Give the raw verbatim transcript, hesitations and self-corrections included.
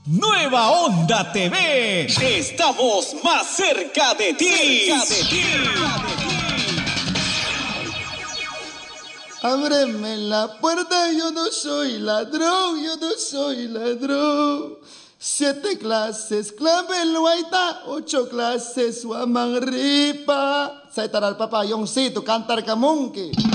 Nueva Onda T V, estamos más cerca de ti. Cerca de ti. Ábreme la puerta, yo no soy ladrón, yo no soy ladrón. Siete clases, clave el guaita, ocho clases, guamanripa. Saitaral papayongcito, cantar camunque.